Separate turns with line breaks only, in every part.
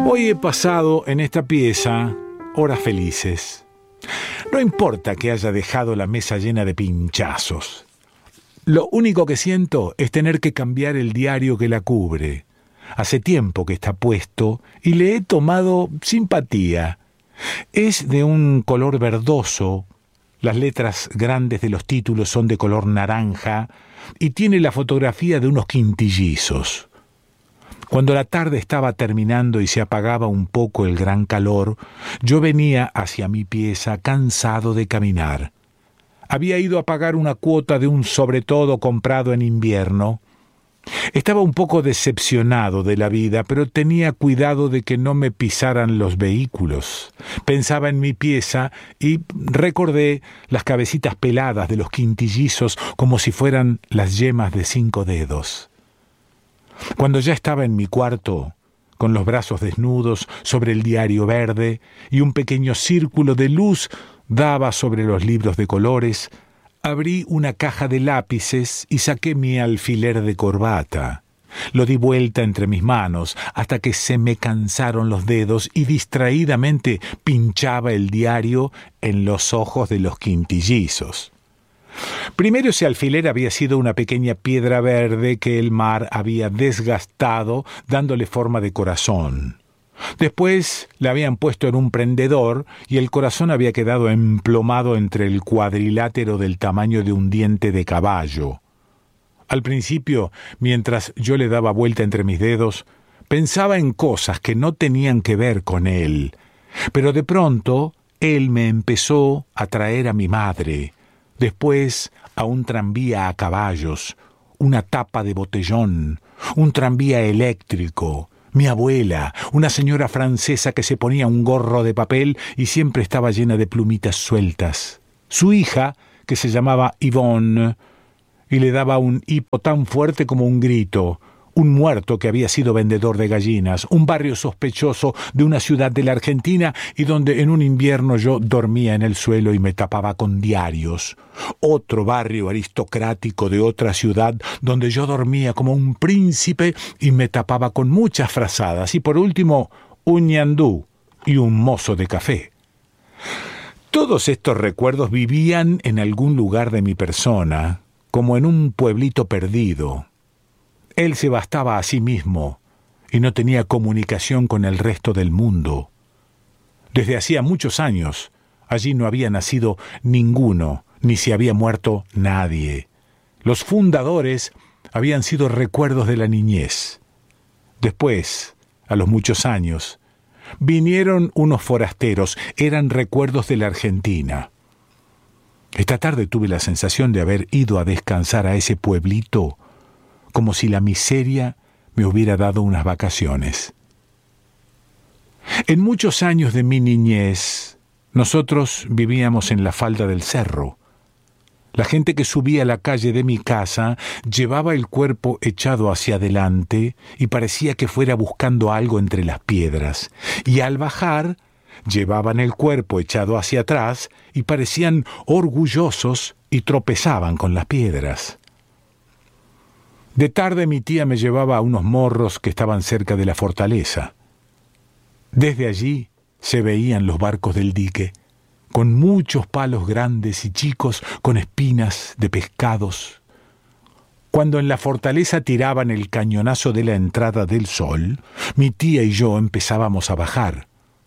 Hoy he pasado en esta pieza horas felices. No importa que haya dejado la mesa llena de pinchazos. Lo único que siento es tener que cambiar el diario que la cubre. Hace tiempo que está puesto y le he tomado simpatía. Es de un color verdoso, las letras grandes de los títulos son de color naranja y tiene la fotografía de unos quintillizos. Cuando la tarde estaba terminando y se apagaba un poco el gran calor, yo venía hacia mi pieza cansado de caminar. Había ido a pagar una cuota de un sobretodo comprado en invierno. Estaba un poco decepcionado de la vida, pero tenía cuidado de que no me pisaran los vehículos. Pensaba en mi pieza y recordé las cabecitas peladas de los quintillizos como si fueran las yemas de 5 dedos. Cuando ya estaba en mi cuarto, con los brazos desnudos sobre el diario verde y un pequeño círculo de luz daba sobre los libros de colores, abrí una caja de lápices y saqué mi alfiler de corbata. Lo di vuelta entre mis manos hasta que se me cansaron los dedos y distraídamente pinchaba el diario en los ojos de los quintillizos. Primero ese alfiler había sido una pequeña piedra verde que el mar había desgastado dándole forma de corazón. Después le habían puesto en un prendedor y el corazón había quedado emplomado entre el cuadrilátero del tamaño de un diente de caballo. Al principio, mientras yo le daba vuelta entre mis dedos, pensaba en cosas que no tenían que ver con él, pero de pronto él me empezó a traer a mi madre, después a un tranvía a caballos, una tapa de botellón, un tranvía eléctrico, mi abuela, una señora francesa que se ponía un gorro de papel y siempre estaba llena de plumitas sueltas, su hija, que se llamaba Yvonne, y le daba un hipo tan fuerte como un grito, un muerto que había sido vendedor de gallinas, un barrio sospechoso de una ciudad de la Argentina y donde en un invierno yo dormía en el suelo y me tapaba con diarios, otro barrio aristocrático de otra ciudad donde yo dormía como un príncipe y me tapaba con muchas frazadas, y por último un ñandú y un mozo de café. Todos estos recuerdos vivían en algún lugar de mi persona, como en un pueblito perdido. Él se bastaba a sí mismo y no tenía comunicación con el resto del mundo. Desde hacía muchos años, allí no había nacido ninguno, ni se había muerto nadie. Los fundadores habían sido recuerdos de la niñez. Después, a los muchos años, vinieron unos forasteros, eran recuerdos de la Argentina. Esta tarde tuve la sensación de haber ido a descansar a ese pueblito como si la miseria me hubiera dado unas vacaciones. En muchos años de mi niñez, nosotros vivíamos en la falda del cerro. La gente que subía a la calle de mi casa llevaba el cuerpo echado hacia adelante y parecía que fuera buscando algo entre las piedras, y al bajar llevaban el cuerpo echado hacia atrás y parecían orgullosos y tropezaban con las piedras. De tarde mi tía me llevaba a unos morros que estaban cerca de la fortaleza. Desde allí se veían los barcos del dique, con muchos palos grandes y chicos con espinas de pescados. Cuando en la fortaleza tiraban el cañonazo de la entrada del sol, mi tía y yo empezábamos a bajar.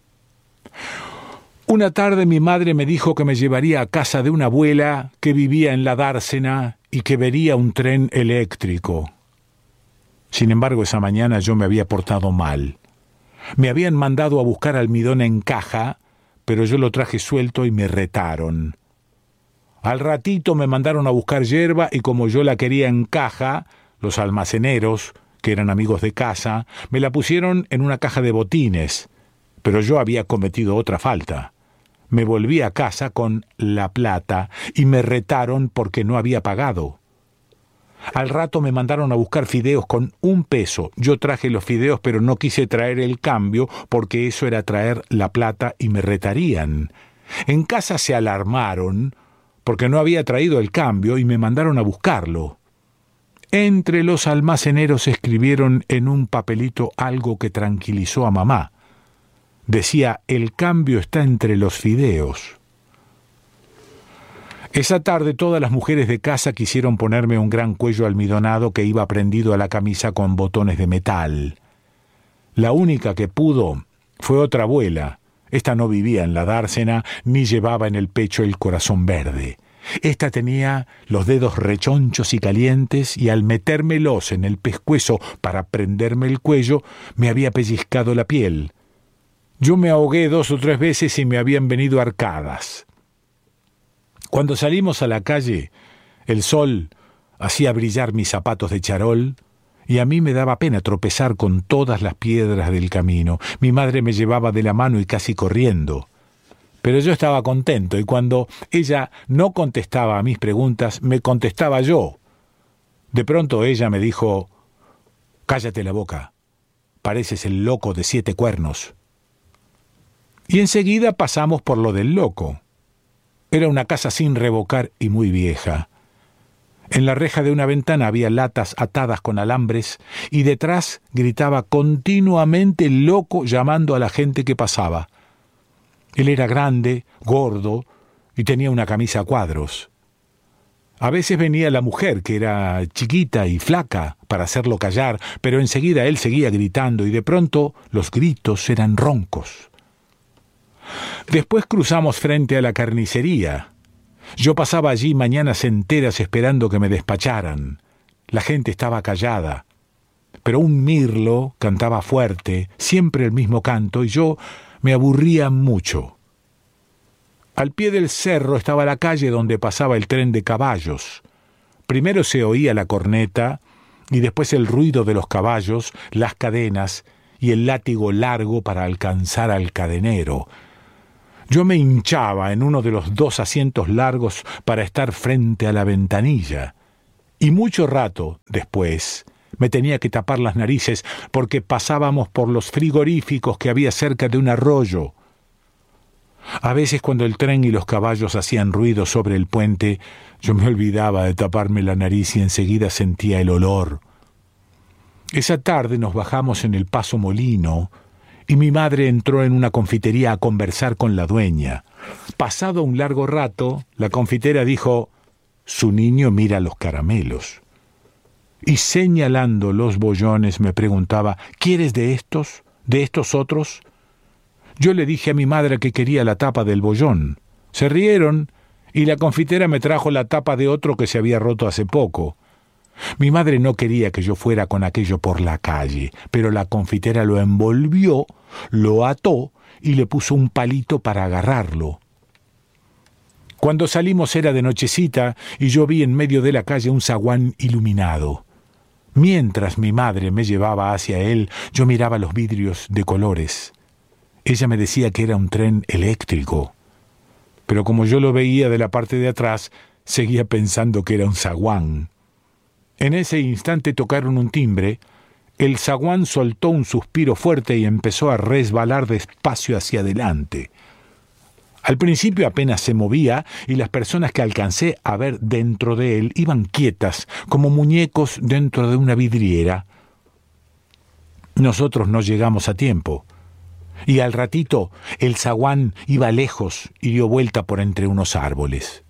Una tarde mi madre me dijo que me llevaría a casa de una abuela que vivía en la dársena y que vería un tren eléctrico. Sin embargo, esa mañana yo me había portado mal. Me habían mandado a buscar almidón en caja, pero yo lo traje suelto y me retaron. Al ratito me mandaron a buscar yerba y como yo la quería en caja, los almaceneros, que eran amigos de casa, me la pusieron en una caja de botines, pero yo había cometido otra falta. Me volví a casa con la plata y me retaron porque no había pagado. Al rato me mandaron a buscar fideos con 1 peso. Yo traje los fideos, pero no quise traer el cambio porque eso era traer la plata y me retarían. En casa se alarmaron porque no había traído el cambio y me mandaron a buscarlo. Entre los almaceneros escribieron en un papelito algo que tranquilizó a mamá. Decía, el cambio está entre los fideos. Esa tarde todas las mujeres de casa quisieron ponerme un gran cuello almidonado que iba prendido a la camisa con botones de metal. La única que pudo fue otra abuela. Esta no vivía en la dársena ni llevaba en el pecho el corazón verde. Esta tenía los dedos rechonchos y calientes y al metérmelos en el pescuezo para prenderme el cuello me había pellizcado la piel. Yo me ahogué 2 o 3 veces y me habían venido arcadas. Cuando salimos a la calle, el sol hacía brillar mis zapatos de charol y a mí me daba pena tropezar con todas las piedras del camino. Mi madre me llevaba de la mano y casi corriendo. Pero yo estaba contento y cuando ella no contestaba a mis preguntas, me contestaba yo. De pronto ella me dijo, «Cállate la boca, pareces el loco de 7 cuernos». Y enseguida pasamos por lo del loco. Era una casa sin revocar y muy vieja. En la reja de una ventana había latas atadas con alambres y detrás gritaba continuamente el loco llamando a la gente que pasaba. Él era grande, gordo y tenía una camisa a cuadros. A veces venía la mujer, que era chiquita y flaca, para hacerlo callar, pero enseguida él seguía gritando y de pronto los gritos eran roncos. Después cruzamos frente a la carnicería. Yo pasaba allí mañanas enteras esperando que me despacharan. La gente estaba callada, pero un mirlo cantaba fuerte, siempre el mismo canto, y yo me aburría mucho. Al pie del cerro estaba la calle donde pasaba el tren de caballos. Primero se oía la corneta y después el ruido de los caballos, las cadenas y el látigo largo para alcanzar al cadenero. Yo me hinchaba en uno de los 2 asientos largos para estar frente a la ventanilla. Y mucho rato después me tenía que tapar las narices porque pasábamos por los frigoríficos que había cerca de un arroyo. A veces cuando el tren y los caballos hacían ruido sobre el puente, yo me olvidaba de taparme la nariz y enseguida sentía el olor. Esa tarde nos bajamos en el Paso Molino y mi madre entró en una confitería a conversar con la dueña. Pasado un largo rato, la confitera dijo, «Su niño mira los caramelos». Y señalando los bollones me preguntaba, «¿Quieres de estos? ¿De estos otros?» Yo le dije a mi madre que quería la tapa del bollón. Se rieron y la confitera me trajo la tapa de otro que se había roto hace poco. Mi madre no quería que yo fuera con aquello por la calle, pero la confitera lo envolvió, lo ató y le puso un palito para agarrarlo. Cuando salimos era de nochecita y yo vi en medio de la calle un zaguán iluminado. Mientras mi madre me llevaba hacia él, yo miraba los vidrios de colores. Ella me decía que era un tren eléctrico, pero como yo lo veía de la parte de atrás, seguía pensando que era un zaguán. En ese instante tocaron un timbre, el zaguán soltó un suspiro fuerte y empezó a resbalar despacio hacia adelante. Al principio apenas se movía y las personas que alcancé a ver dentro de él iban quietas, como muñecos dentro de una vidriera. Nosotros no llegamos a tiempo. Y al ratito el zaguán iba lejos y dio vuelta por entre unos árboles.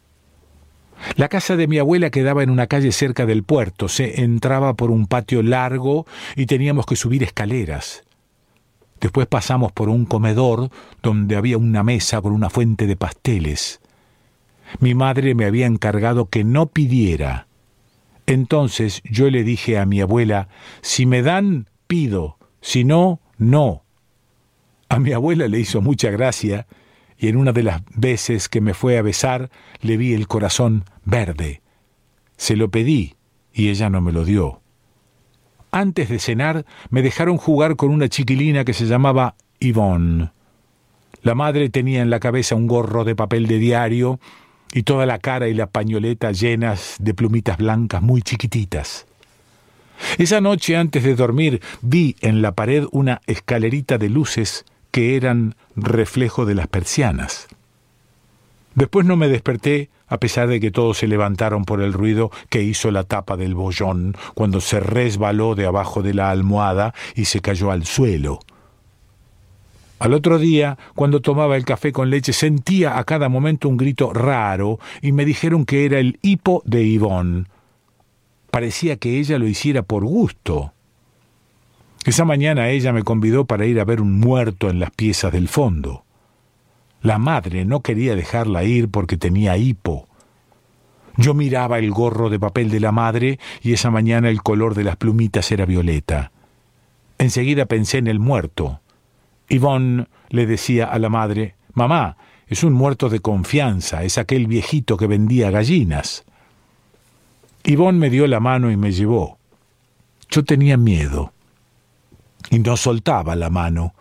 La casa de mi abuela quedaba en una calle cerca del puerto. Se entraba por un patio largo y teníamos que subir escaleras. Después pasamos por un comedor donde había una mesa con una fuente de pasteles. Mi madre me había encargado que no pidiera. Entonces yo le dije a mi abuela, si me dan, pido, si no, no. A mi abuela le hizo mucha gracia y en una de las veces que me fue a besar le vi el corazón verde. Se lo pedí y ella no me lo dio. Antes de cenar me dejaron jugar con una chiquilina que se llamaba Yvonne. La madre tenía en la cabeza un gorro de papel de diario y toda la cara y la pañoleta llenas de plumitas blancas muy chiquititas. Esa noche antes de dormir vi en la pared una escalerita de luces que eran reflejo de las persianas. Después no me desperté, a pesar de que todos se levantaron por el ruido que hizo la tapa del bollón cuando se resbaló de abajo de la almohada y se cayó al suelo. Al otro día, cuando tomaba el café con leche, sentía a cada momento un grito raro y me dijeron que era el hipo de Yvonne. Parecía que ella lo hiciera por gusto. Esa mañana ella me convidó para ir a ver un muerto en las piezas del fondo. La madre no quería dejarla ir porque tenía hipo. Yo miraba el gorro de papel de la madre y esa mañana el color de las plumitas era violeta. Enseguida pensé en el muerto. Yvonne le decía a la madre: «Mamá, es un muerto de confianza, es aquel viejito que vendía gallinas». Yvonne me dio la mano y me llevó. Yo tenía miedo y no soltaba la mano.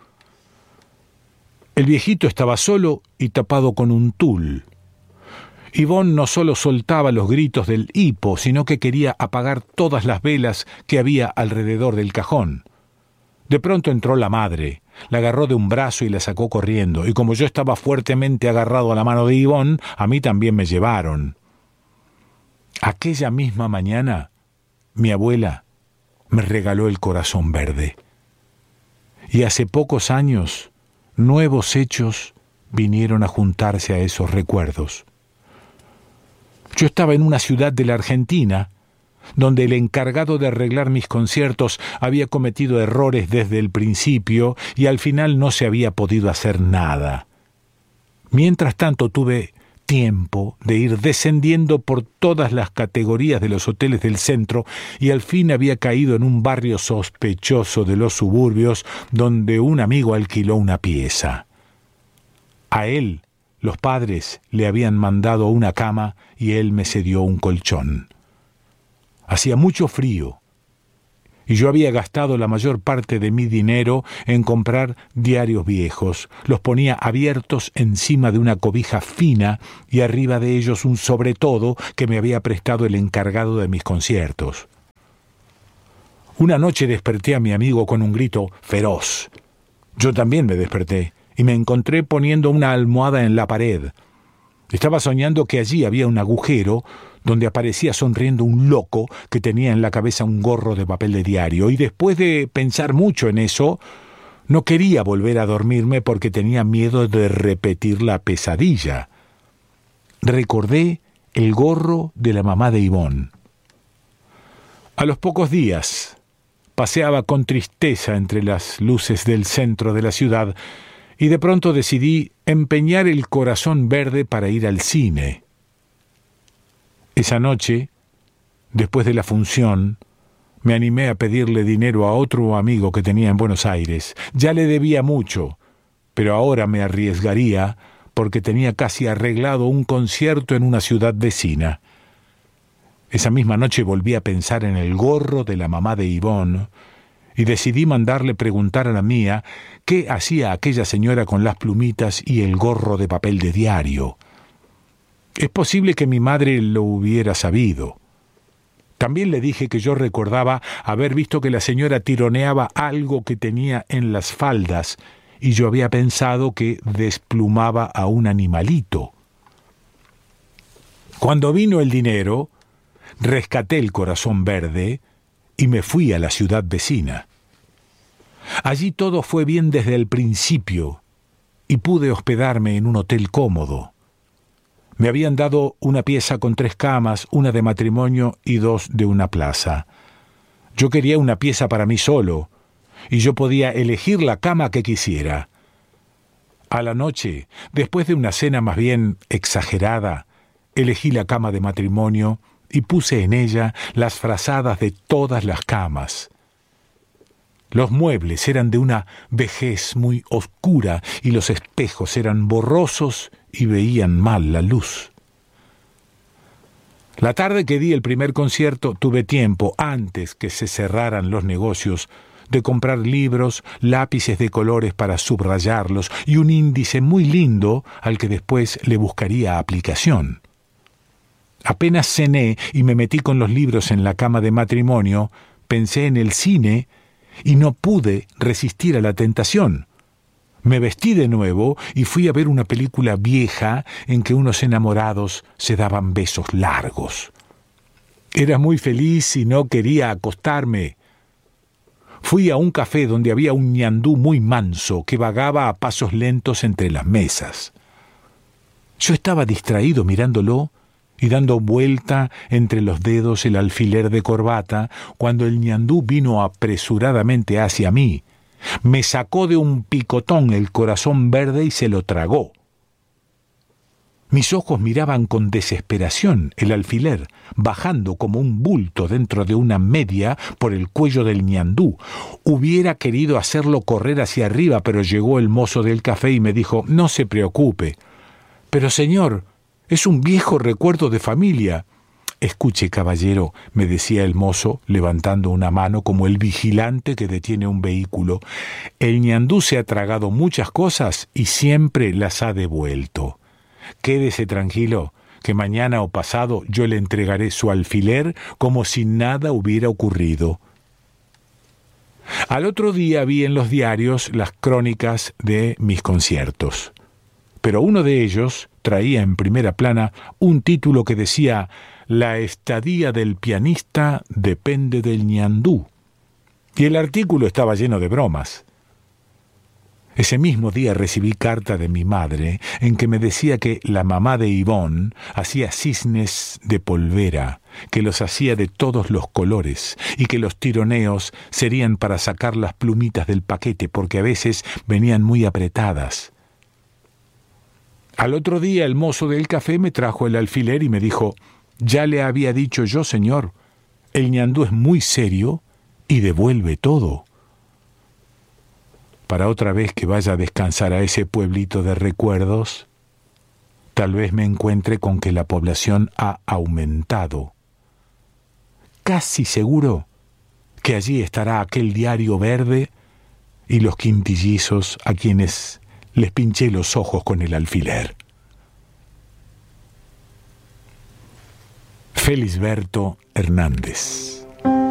El viejito estaba solo y tapado con un tul. Yvonne no solo soltaba los gritos del hipo, sino que quería apagar todas las velas que había alrededor del cajón. De pronto entró la madre, la agarró de un brazo y la sacó corriendo, y como yo estaba fuertemente agarrado a la mano de Yvonne, a mí también me llevaron. Aquella misma mañana, mi abuela me regaló el corazón verde. Y hace pocos años, nuevos hechos vinieron a juntarse a esos recuerdos. Yo estaba en una ciudad de la Argentina, donde el encargado de arreglar mis conciertos había cometido errores desde el principio y al final no se había podido hacer nada. Mientras tanto tuve tiempo de ir descendiendo por todas las categorías de los hoteles del centro y al fin había caído en un barrio sospechoso de los suburbios donde un amigo alquiló una pieza. A él los padres le habían mandado una cama y él me cedió un colchón. Hacía mucho frío y yo había gastado la mayor parte de mi dinero en comprar diarios viejos. Los ponía abiertos encima de una cobija fina y arriba de ellos un sobretodo que me había prestado el encargado de mis conciertos. Una noche desperté a mi amigo con un grito feroz. Yo también me desperté y me encontré poniendo una almohada en la pared. Estaba soñando que allí había un agujero donde aparecía sonriendo un loco que tenía en la cabeza un gorro de papel de diario, y después de pensar mucho en eso, no quería volver a dormirme porque tenía miedo de repetir la pesadilla. Recordé el gorro de la mamá de Yvonne. A los pocos días, paseaba con tristeza entre las luces del centro de la ciudad y de pronto decidí empeñar el corazón verde para ir al cine. Esa noche, después de la función, me animé a pedirle dinero a otro amigo que tenía en Buenos Aires. Ya le debía mucho, pero ahora me arriesgaría porque tenía casi arreglado un concierto en una ciudad vecina. Esa misma noche volví a pensar en el gorro de la mamá de Yvonne y decidí mandarle preguntar a la mía qué hacía aquella señora con las plumitas y el gorro de papel de diario. Es posible que mi madre lo hubiera sabido. También le dije que yo recordaba haber visto que la señora tironeaba algo que tenía en las faldas y yo había pensado que desplumaba a un animalito. Cuando vino el dinero, rescaté el corazón verde y me fui a la ciudad vecina. Allí todo fue bien desde el principio y pude hospedarme en un hotel cómodo. Me habían dado una pieza con 3 camas, una de matrimonio y 2 de una plaza. Yo quería una pieza para mí solo, y yo podía elegir la cama que quisiera. A la noche, después de una cena más bien exagerada, elegí la cama de matrimonio y puse en ella las frazadas de todas las camas. Los muebles eran de una vejez muy oscura y los espejos eran borrosos y veían mal la luz. La tarde que di el primer concierto tuve tiempo, antes que se cerraran los negocios, de comprar libros, lápices de colores para subrayarlos y un índice muy lindo al que después le buscaría aplicación. Apenas cené y me metí con los libros en la cama de matrimonio, pensé en el cine y no pude resistir a la tentación. Me vestí de nuevo y fui a ver una película vieja en que unos enamorados se daban besos largos. Era muy feliz y no quería acostarme. Fui a un café donde había un ñandú muy manso que vagaba a pasos lentos entre las mesas. Yo estaba distraído mirándolo y dando vuelta entre los dedos el alfiler de corbata cuando el ñandú vino apresuradamente hacia mí. Me sacó de un picotón el corazón verde y se lo tragó. Mis ojos miraban con desesperación el alfiler, bajando como un bulto dentro de una media por el cuello del ñandú. Hubiera querido hacerlo correr hacia arriba, pero llegó el mozo del café y me dijo: «No se preocupe». «Pero señor, es un viejo recuerdo de familia». «Escuche, caballero», me decía el mozo, levantando una mano como el vigilante que detiene un vehículo, «el ñandú se ha tragado muchas cosas y siempre las ha devuelto. Quédese tranquilo, que mañana o pasado yo le entregaré su alfiler como si nada hubiera ocurrido». Al otro día vi en los diarios las crónicas de mis conciertos, pero uno de ellos traía en primera plana un título que decía: «La estadía del pianista depende del ñandú», y el artículo estaba lleno de bromas. Ese mismo día recibí carta de mi madre en que me decía que la mamá de Yvonne hacía cisnes de polvera, que los hacía de todos los colores y que los tironeos serían para sacar las plumitas del paquete porque a veces venían muy apretadas. Al otro día el mozo del café me trajo el alfiler y me dijo: «Ya le había dicho yo, señor, el ñandú es muy serio y devuelve todo». Para otra vez que vaya a descansar a ese pueblito de recuerdos, tal vez me encuentre con que la población ha aumentado. Casi seguro que allí estará aquel diario verde y los quintillizos a quienes les pinché los ojos con el alfiler. Felisberto Hernández.